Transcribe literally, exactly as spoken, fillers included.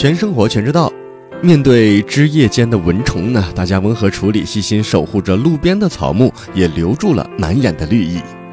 全生活全知道。面对枝叶间的蚊虫呢，大家温和处理，细心守护着路边的草木，也留住了满眼的绿意。